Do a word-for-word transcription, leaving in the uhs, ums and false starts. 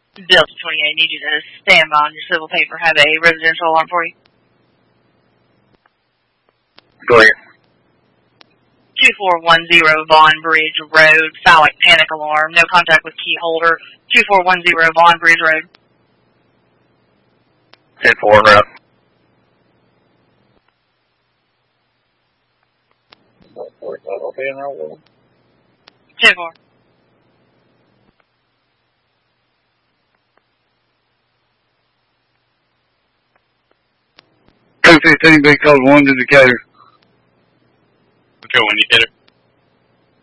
Delta twenty-eight, need you to stand by on your civil paper. Have a residential alarm for you. Go ahead. two four one zero Vaughn Bridge Road, phallic panic alarm, no contact with key holder. two four one zero Vaughn Bridge Road. ten four en route. ten four. two fifteen, big code one to Decatur. Okay, when you hit it.